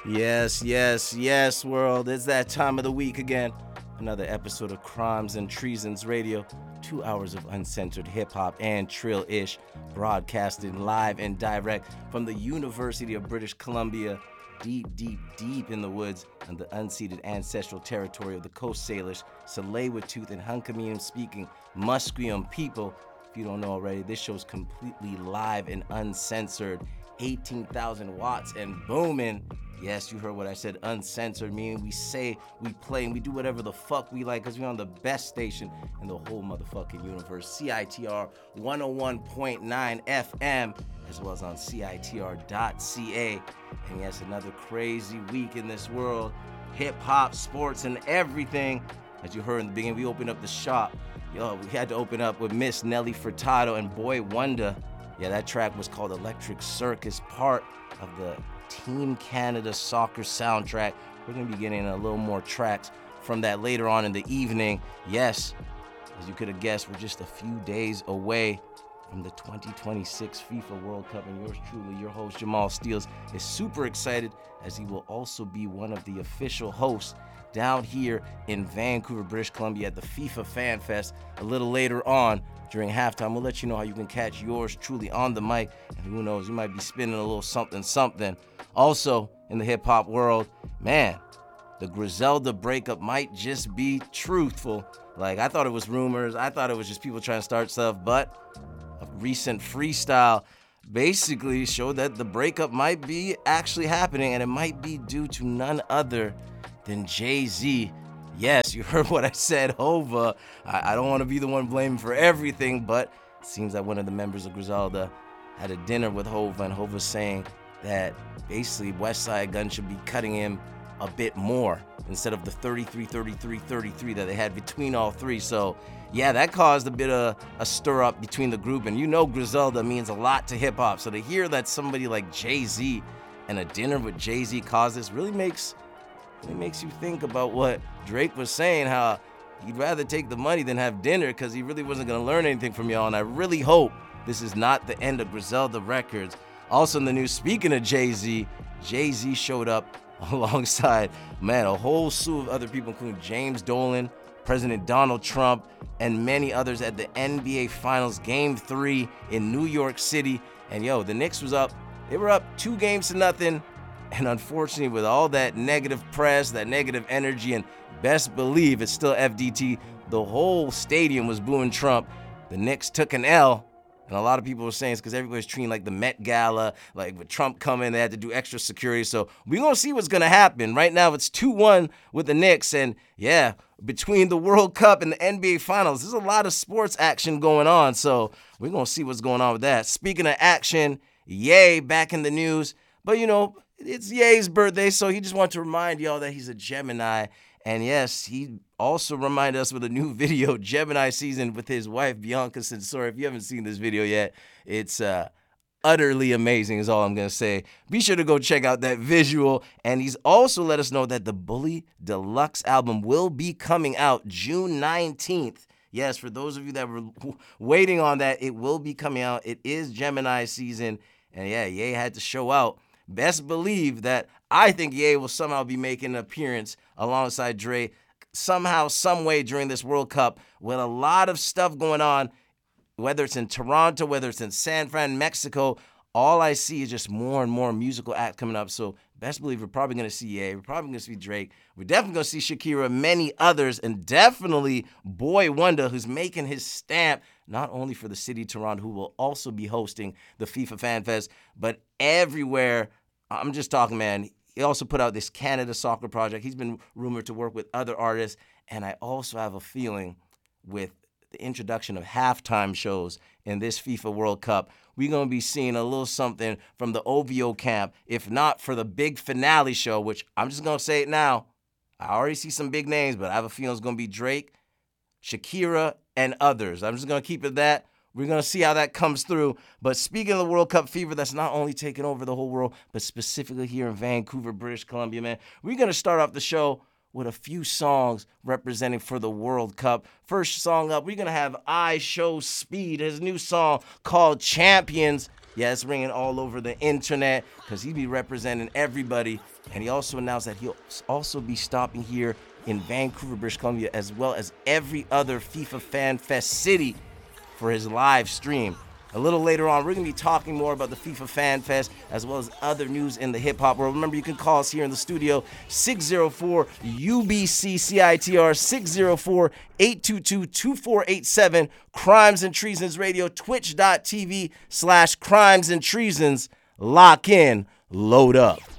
Yes, yes, yes, world. It's that time of the week again. Another episode of Crimes and Treasons Radio. 2 hours of uncensored hip hop and trill ish, broadcasted live and direct from the University of British Columbia, deep, deep, deep in the woods on the unceded ancestral territory of the Coast Salish, Tsleil-Waututh, and Hunkaminam speaking Musqueam people. If you don't know already, this show's completely live and uncensored. 18,000 watts and booming. Yes, you heard what I said, uncensored, meaning we say, we play, and we do whatever the fuck we like, because we're on the best station in the whole motherfucking universe, CITR 101.9 FM, as well as on CITR.ca. And yes, another crazy week in this world, hip-hop, sports, and everything. As you heard in the beginning, we opened up the shop. We had to open up with Miss Nelly Furtado and Boy Wonder. Yeah, that track was called Electric Circus, part of the Team Canada soccer soundtrack. We're going to be getting a little more tracks from that later on in the evening. Yes, as you could have guessed, we're just a few days away from the 2026 FIFA World Cup, and yours truly, your host Jamal Steels, is super excited as he will also be one of the official hosts down here in Vancouver, British Columbia at the FIFA Fan Fest a little later on during halftime. We'll let you know how you can catch yours truly on the mic, and who knows, you might be spinning a little something. Also, in the hip-hop world, man, the Griselda breakup might just be truthful. Like, I thought it was rumors. I thought it was just people trying to start stuff, but a recent freestyle basically showed that the breakup might be actually happening, and it might be due to none other than Jay-Z. Yes, you heard what I said, Hova. I don't want to be the one blaming for everything, but it seems that one of the members of Griselda had a dinner with Hova, and Hova's saying that basically Westside Gunn should be cutting him a bit more instead of the 33 that they had between all three. So yeah, that caused a bit of a stir up between the group, and you know Griselda means a lot to hip hop. So to hear that somebody like Jay-Z and a dinner with Jay-Z caused this really makes you think about what Drake was saying, how he'd rather take the money than have dinner because he really wasn't going to learn anything from y'all. And I really hope this is not the end of Griselda Records. Also in the news, speaking of Jay-Z showed up alongside, man, a whole slew of other people, including James Dolan, President Donald Trump, and many others at the NBA Finals Game 3 in New York City. And the Knicks was up. They were up 2-0. And unfortunately, with all that negative press, that negative energy, and best believe it's still FDT, the whole stadium was booing Trump. The Knicks took an L. And a lot of people were saying it's because everybody's treating like the Met Gala, like with Trump coming, they had to do extra security. So we're going to see what's going to happen. Right now, it's 2-1 with the Knicks. And yeah, between the World Cup and the NBA Finals, there's a lot of sports action going on. So we're going to see what's going on with that. Speaking of action, Ye back in the news. But it's Ye's birthday, so he just wanted to remind y'all that he's a Gemini. And yes, he also reminded us with a new video, Gemini season, with his wife, Bianca Censora. If you haven't seen this video yet, it's utterly amazing is all I'm going to say. Be sure to go check out that visual. And he's also let us know that the Bully Deluxe album will be coming out June 19th. Yes, for those of you that were waiting on that, it will be coming out. It is Gemini season. And yeah, Ye had to show out. Best believe that I think Ye will somehow be making an appearance alongside Dre somehow, some way during this World Cup with a lot of stuff going on, whether it's in Toronto, whether it's in San Fran, Mexico. All I see is just more and more musical acts coming up. So best believe we're probably going to see Ye. We're probably going to see Drake. We're definitely going to see Shakira, many others, and definitely Boy Wonder, who's making his stamp not only for the city of Toronto, who will also be hosting the FIFA Fan Fest, but everywhere. I'm just talking, man. He also put out this Canada soccer project. He's been rumored to work with other artists. And I also have a feeling with the introduction of halftime shows in this FIFA World Cup, we're going to be seeing a little something from the OVO camp, if not for the big finale show, which I'm just going to say it now. I already see some big names, but I have a feeling it's going to be Drake, Shakira, and others. I'm just going to keep it that. We're going to see how that comes through. But speaking of the World Cup fever that's not only taking over the whole world, but specifically here in Vancouver, British Columbia, man, we're going to start off the show with a few songs representing for the World Cup. First song up, we're going to have I Show Speed, his new song called Champions. Yeah, it's ringing all over the internet because he be representing everybody. And he also announced that he'll also be stopping here in Vancouver, British Columbia, as well as every other FIFA Fan Fest city for his live stream. A little later on, we're going to be talking more about the FIFA Fan Fest as well as other news in the hip-hop world. Remember, you can call us here in the studio, 604-UBC-CITR, 604-822-2487, Crimes and Treasons Radio, twitch.tv/Crimes and Treasons. Lock in, load up.